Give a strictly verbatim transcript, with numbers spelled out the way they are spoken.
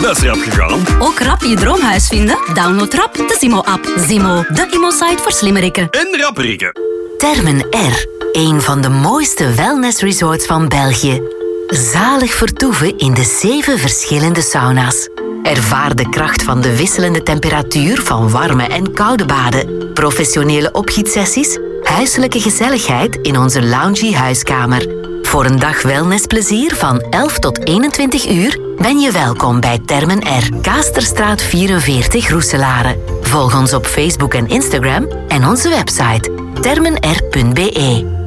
Dat is rap gegaan. Ook rap je droomhuis vinden? Download rap de Zimo-app. Zimo, de immo-site voor slimmerikken. En rapperikken. Termen R, een van de mooiste wellnessresorts van België. Zalig vertoeven in de zeven verschillende sauna's. Ervaar de kracht van de wisselende temperatuur van warme en koude baden. Professionele opgietsessies, huiselijke gezelligheid in onze loungy huiskamer. Voor een dag wellnessplezier van elf tot eenentwintig uur ben je welkom bij Termen R. Kaasterstraat vierenveertig, Roeselare. Volg ons op Facebook en Instagram en onze website termen r punt b e.